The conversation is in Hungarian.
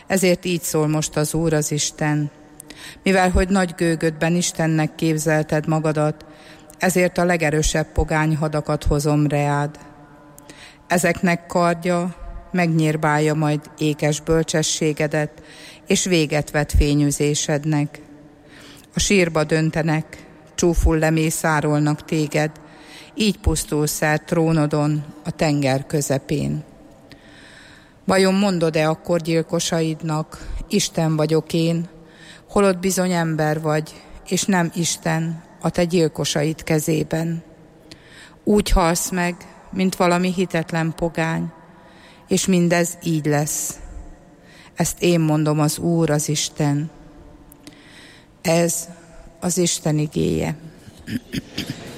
Ezért így szól most az Úr az Isten. Mivel hogy nagy gőgödben Istennek képzelted magadat, ezért a legerősebb pogányhadakat hozom reád. Ezeknek kardja megnyírbálja majd ékes bölcsességedet, és véget vet fényűzésednek. A sírba döntenek, csúful lemészárolnak téged, így pusztulsz el trónodon a tenger közepén. Vajon mondod-e akkor gyilkosaidnak, Isten vagyok én, holott bizony ember vagy, és nem Isten a te gyilkosaid kezében. Úgy halsz meg, mint valami hitetlen pogány, és mindez így lesz. Ezt én mondom, az Úr, az Isten. Ez az Isten igéje.